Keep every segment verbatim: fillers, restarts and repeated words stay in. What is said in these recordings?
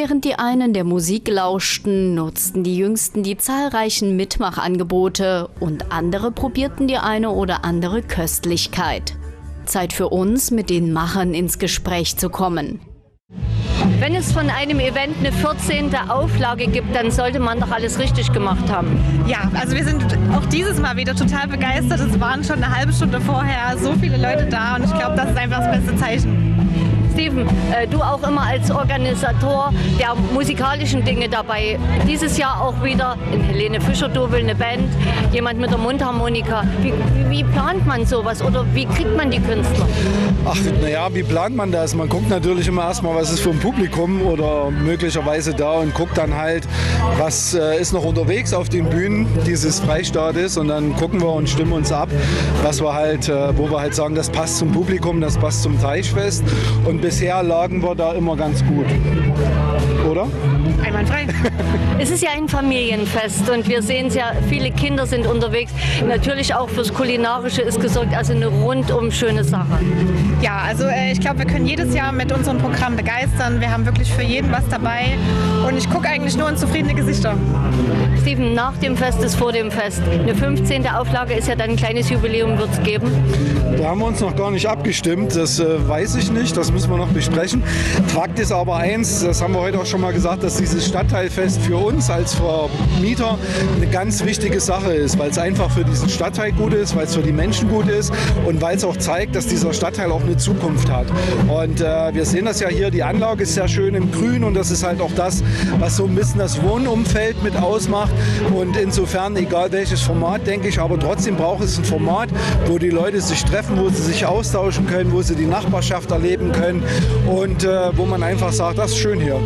Während die einen der Musik lauschten, nutzten die Jüngsten die zahlreichen Mitmachangebote und andere probierten die eine oder andere Köstlichkeit. Zeit für uns, mit den Machern ins Gespräch zu kommen. Wenn es von einem Event eine vierzehnte Auflage gibt, dann sollte man doch alles richtig gemacht haben. Ja, also wir sind auch dieses Mal wieder total begeistert. Es waren schon eine halbe Stunde vorher so viele Leute da und ich glaube, das ist einfach das beste Zeichen. Steven, äh, du auch immer als Organisator der musikalischen Dinge dabei. Dieses Jahr auch wieder in Helene Fischer-Double eine Band, jemand mit der Mundharmonika. Wie, wie, wie plant man sowas oder wie kriegt man die Künstler? Ach, naja, wie plant man das? Man guckt natürlich immer erstmal, was ist für ein Publikum oder möglicherweise da und guckt dann halt, was äh, ist noch unterwegs auf den Bühnen dieses Freistaates und dann gucken wir und stimmen uns ab, was wir halt, äh, wo wir halt sagen, das passt zum Publikum, das passt zum Teichfest und bisher lagen wir da immer ganz gut, oder? Einwandfrei. Es ist ja ein Familienfest und wir sehen es ja, viele Kinder sind unterwegs. Natürlich auch fürs Kulinarische ist gesorgt, also eine rundum schöne Sache. Ja, also äh, ich glaube, wir können jedes Jahr mit unserem Programm begeistern. Wir haben wirklich für jeden was dabei und ich gucke eigentlich nur in zufriedene Gesichter. Steven, nach dem Fest ist vor dem Fest. Eine fünfzehnte Auflage ist ja dann ein kleines Jubiläum, wird es geben. Da haben wir uns noch gar nicht abgestimmt, das äh, weiß ich nicht, das müssen wir noch besprechen. Fakt ist aber eins, das haben wir heute auch schon mal gesagt, dass dieses Stadtteilfest für uns als Vermieter eine ganz wichtige Sache ist, weil es einfach für diesen Stadtteil gut ist, weil es für die Menschen gut ist und weil es auch zeigt, dass dieser Stadtteil auch eine Zukunft hat. Und äh, wir sehen das ja hier, die Anlage ist sehr schön im Grün und das ist halt auch das, was so ein bisschen das Wohnumfeld mit ausmacht. Und insofern, egal welches Format, denke ich, aber trotzdem braucht es ein Format, wo die Leute sich treffen, wo sie sich austauschen können, wo sie die Nachbarschaft erleben können und äh, wo man einfach sagt, das ist schön hier.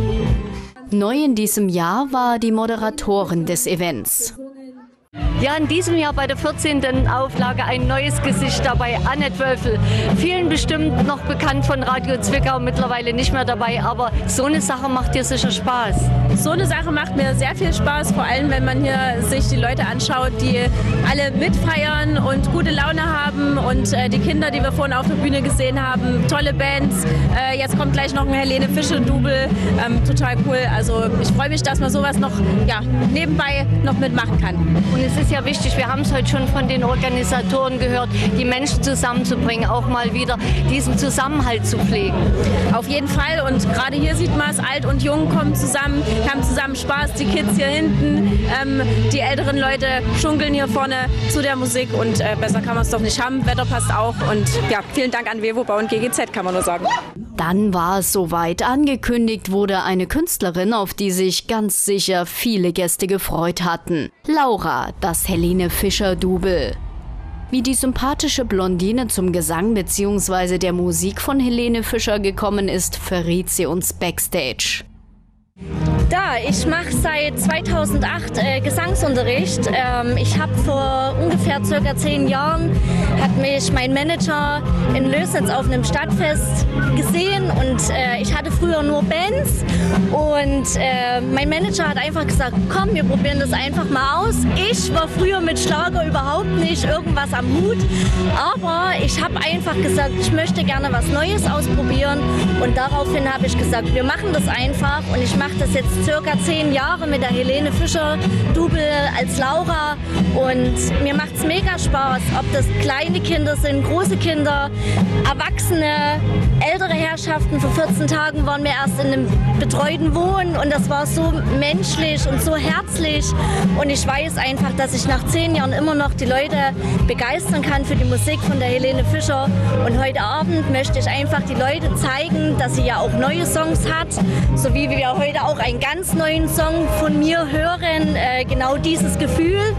Neu in diesem Jahr war die Moderatorin des Events. Ja, in diesem Jahr bei der vierzehnten Auflage ein neues Gesicht dabei, Annette Wölfel. Vielen bestimmt noch bekannt von Radio Zwickau, mittlerweile nicht mehr dabei, aber so eine Sache macht dir sicher Spaß. So eine Sache macht mir sehr viel Spaß, vor allem wenn man hier sich die Leute anschaut, die alle mitfeiern und gute Laune haben und äh, die Kinder, die wir vorhin auf der Bühne gesehen haben, tolle Bands. Äh, jetzt kommt gleich noch ein Helene Fischer-Double, ähm, total cool. Also ich freue mich, dass man sowas noch ja, nebenbei noch mitmachen kann. Und es ist ja wichtig, wir haben es heute schon von den Organisatoren gehört, die Menschen zusammenzubringen, auch mal wieder diesen Zusammenhalt zu pflegen. Auf jeden Fall und gerade hier sieht man es, alt und jung kommen zusammen, haben zusammen Spaß, die Kids hier hinten, ähm, die älteren Leute schunkeln hier vorne zu der Musik und äh, besser kann man es doch nicht haben, Wetter passt auch und ja, vielen Dank an WewoBau und G G Z, kann man nur sagen. Dann war es soweit. Angekündigt wurde eine Künstlerin, auf die sich ganz sicher viele Gäste gefreut hatten. Laura, das Helene Fischer-Double. Wie die sympathische Blondine zum Gesang bzw. der Musik von Helene Fischer gekommen ist, verriet sie uns backstage. Da, ich mache seit zweitausendacht äh, Gesangsunterricht. Ähm, ich habe vor ungefähr circa zehn Jahren hat mich mein Manager in Lößnitz auf einem Stadtfest gesehen und äh, ich hatte früher nur Bands und äh, mein Manager hat einfach gesagt, komm, wir probieren das einfach mal aus. Ich war früher mit Schlager überhaupt nicht irgendwas am Hut, aber ich habe einfach gesagt, ich möchte gerne was Neues ausprobieren und daraufhin habe ich gesagt, wir machen das einfach und ich mache das jetzt circa zehn Jahre mit der Helene Fischer-Double als Laura und mir macht es mega Spaß, ob das kleine Kinder sind, große Kinder, Erwachsene, ältere Herrschaften. Vor vierzehn Tagen waren wir erst in einem betreuten Wohnen und das war so menschlich und so herzlich und ich weiß einfach, dass ich nach zehn Jahren immer noch die Leute begeistern kann für die Musik von der Helene Fischer und heute Abend möchte ich einfach die Leute zeigen, dass sie ja auch neue Songs hat, so wie wir heute auch einen ganz neuen Song von mir hören, äh, genau dieses Gefühl.